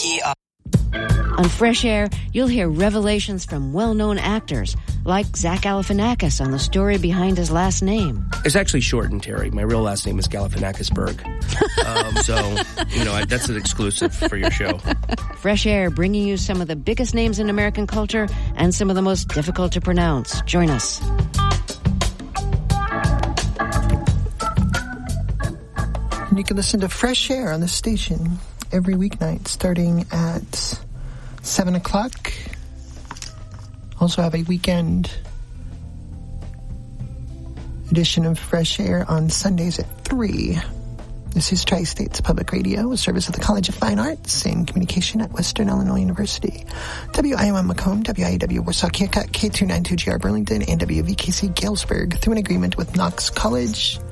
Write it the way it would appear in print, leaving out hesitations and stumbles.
On Fresh Air, you'll hear revelations from well-known actors, like Zach Galifianakis on the story behind his last name. It's actually shortened, Terry. My real last name is Galifianakisberg. That's an exclusive for your show. Fresh Air, bringing you some of the biggest names in American culture and some of the most difficult to pronounce. Join us. And you can listen to Fresh Air on the station every weeknight starting at 7 o'clock. Also have a weekend edition of Fresh Air on Sundays at 3. This is Tri-States Public Radio, a service of the College of Fine Arts and Communication at Western Illinois University. WIOM Macomb, WIAW Warsaw Keokuk, K292GR Burlington, and WVKC Galesburg through an agreement with Knox College.